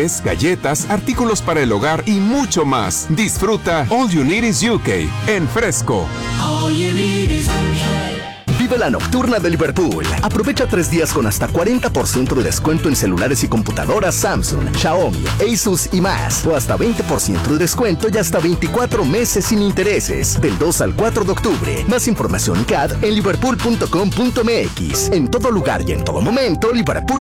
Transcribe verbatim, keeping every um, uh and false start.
pasteles, galletas, artículos para el hogar y mucho más. Disfruta All You Need Is U K en Fresco. All you need is U K. Vive la nocturna de Liverpool. Aprovecha tres días con hasta cuarenta por ciento de descuento en celulares y computadoras Samsung, Xiaomi, Asus y más. O hasta veinte por ciento de descuento y hasta veinticuatro meses sin intereses. Del dos al cuatro de octubre. Más información C A D en liverpool punto com punto m x. En todo lugar y en todo momento, Liverpool.